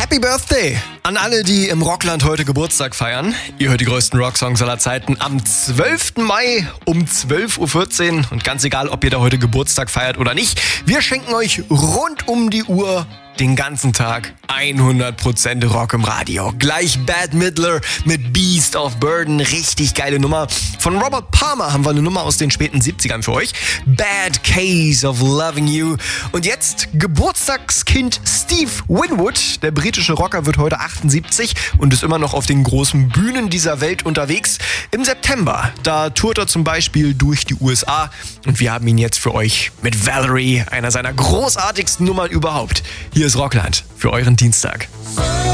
Happy Birthday an alle, die im Rockland heute Geburtstag feiern. Ihr hört die größten Rocksongs aller Zeiten am 12. Mai um 12.14 Uhr. Und ganz egal, ob ihr da heute Geburtstag feiert oder nicht, wir schenken euch rund um die Uhr den ganzen Tag 100% Rock im Radio. Gleich Bad Midler mit Beast of Burden. Richtig geile Nummer. Von Robert Palmer haben wir eine Nummer aus den späten 70ern für euch. Bad Case of Loving You. Und jetzt Geburtstagskind Steve Winwood. Der britische Rocker wird heute 78 und ist immer noch auf den großen Bühnen dieser Welt unterwegs. Im September, da tourt er zum Beispiel durch die USA. Und wir haben ihn jetzt für euch mit Valerie, einer seiner großartigsten Nummern überhaupt. Hier ist Rockland für euren Dienstag.